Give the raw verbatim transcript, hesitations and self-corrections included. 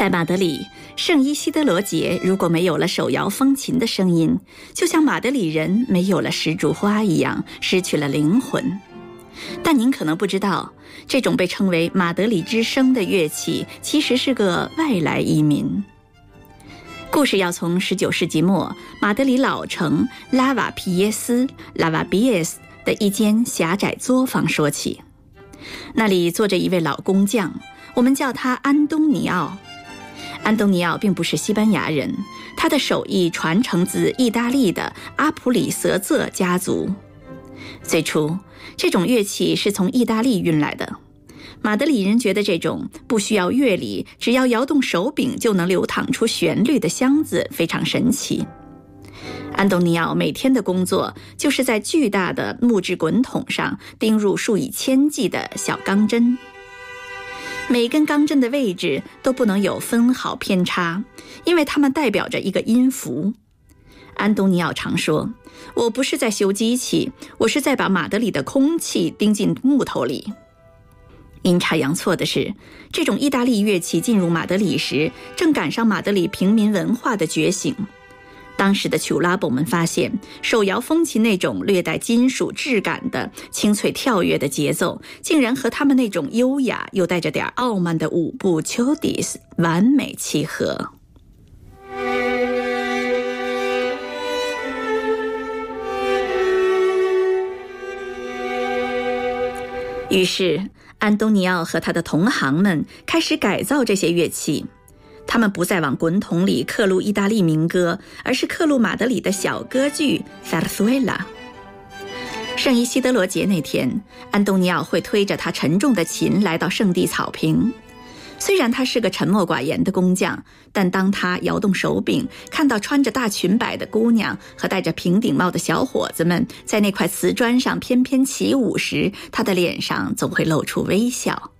在马德里，圣伊西德罗节如果没有了手摇风琴的声音，就像马德里人没有了石竹花一样，失去了灵魂。但您可能不知道，这种被称为马德里之声的乐器其实是个外来移民。故事要从十九世纪末马德里老城拉瓦皮耶斯 （La Vapies） 的一间狭窄作坊说起。那里坐着一位老工匠，我们叫他安东尼奥。安东尼奥并不是西班牙人，他的手艺传承自意大利的阿普里泽泽家族。最初，这种乐器是从意大利运来的。马德里人觉得这种不需要乐理，只要摇动手柄就能流淌出旋律的箱子非常神奇。安东尼奥每天的工作就是在巨大的木质滚筒上钉入数以千计的小钢针。每根钢针的位置都不能有分毫偏差，因为它们代表着一个音符。安东尼奥常说，我不是在修机器，我是在把马德里的空气钉进木头里。阴差阳错的是，这种意大利乐器进入马德里时，正赶上马德里平民文化的觉醒。当时的曲拉蹦们发现，手摇风琴那种略带金属质感的清脆跳跃的节奏，竟然和他们那种优雅又带着点傲慢的舞步 chodis 完美契合。于是，安东尼奥和他的同行们开始改造这些乐器。他们不再往滚筒里刻录意大利民歌，而是刻录马德里的小歌剧 Zarzuela。 圣伊西德罗节那天，安东尼奥会推着他沉重的琴来到圣地草坪。虽然他是个沉默寡言的工匠，但当他摇动手柄，看到穿着大裙摆的姑娘和戴着平顶帽的小伙子们在那块瓷砖上翩翩起舞时，他的脸上总会露出微笑。